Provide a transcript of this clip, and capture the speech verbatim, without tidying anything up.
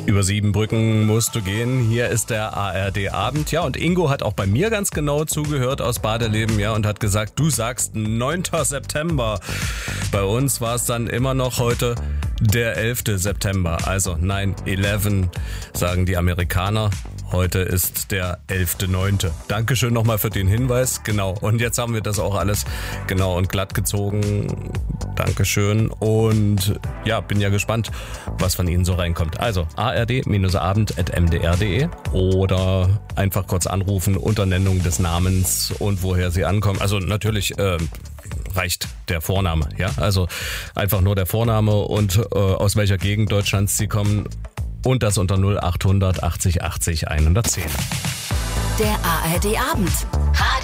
Über sieben Brücken musst du gehen. Hier ist der A R D-Abend. Ja, und Ingo hat auch bei mir ganz genau zugehört aus Badeleben, ja, und hat gesagt, du sagst neunter September. Bei uns war es dann immer noch heute der elfter September. Also nine eleven, sagen die Amerikaner. Heute ist der elfter neunte Dankeschön nochmal für den Hinweis. Genau, und jetzt haben wir das auch alles genau und glatt gezogen. Dankeschön. Und ja, bin ja gespannt, was von Ihnen so reinkommt. Also a r d abend at m d r punkt d e oder einfach kurz anrufen unter Nennung des Namens und woher Sie ankommen. Also natürlich äh, reicht der Vorname, ja. Also einfach nur der Vorname und äh, aus welcher Gegend Deutschlands Sie kommen. Und das unter null acht hundert achtzig achtzig hundertzehn. Der A R D-Abend.